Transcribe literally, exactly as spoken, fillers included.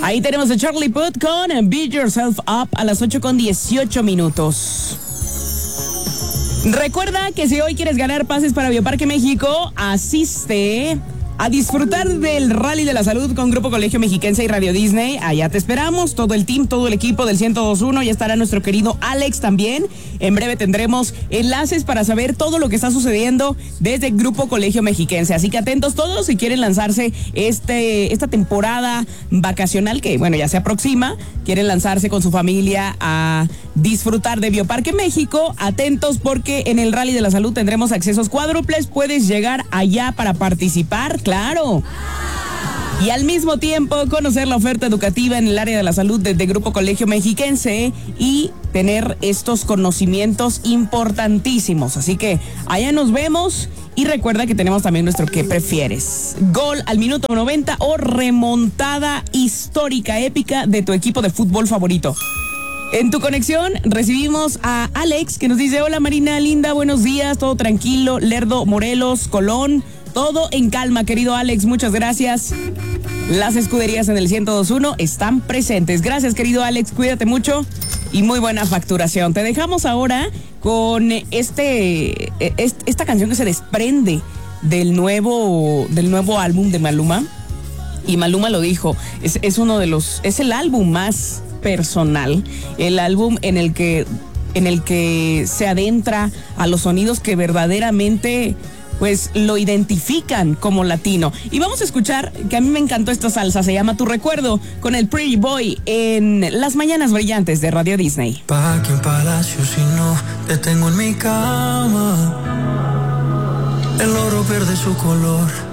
Ahí tenemos a Charlie Puth con Beat Yourself Up a las ocho con dieciocho minutos. Recuerda que si hoy quieres ganar pases para Bioparque México, asiste a disfrutar del Rally de la Salud con Grupo Colegio Mexiquense y Radio Disney. Allá te esperamos, todo el team, todo el equipo del ciento dos punto uno. Ya estará nuestro querido Alex también. En breve tendremos enlaces para saber todo lo que está sucediendo desde Grupo Colegio Mexiquense. Así que atentos todos si quieren lanzarse este esta temporada vacacional que, bueno, ya se aproxima. Quieren lanzarse con su familia a disfrutar de Bioparque México. Atentos porque en el Rally de la Salud tendremos accesos cuádruples. Puedes llegar allá para participar, claro. Y al mismo tiempo conocer la oferta educativa en el área de la salud desde Grupo Colegio Mexiquense y tener estos conocimientos importantísimos. Así que allá nos vemos y recuerda que tenemos también nuestro ¿qué prefieres? Gol al minuto noventa o remontada histórica, épica de tu equipo de fútbol favorito. En tu conexión recibimos a Alex que nos dice: hola Marina linda, buenos días, todo tranquilo, Lerdo, Morelos, Colón. Todo en calma, querido Alex, muchas gracias. Las escuderías en el ciento dos punto uno están presentes. Gracias, querido Alex, cuídate mucho y muy buena facturación. Te dejamos ahora con este, esta canción que se desprende del nuevo, del nuevo álbum de Maluma. Y Maluma lo dijo, es, es uno de los, es el álbum más personal, el álbum en el que, en el que se adentra a los sonidos que verdaderamente pues lo identifican como latino. Y vamos a escuchar, que a mí me encantó esta salsa, se llama Tu Recuerdo, con el Pretty Boy en Las Mañanas Brillantes de Radio Disney. Pa' que en palacio si no te tengo en mi cama, el oro pierde su color.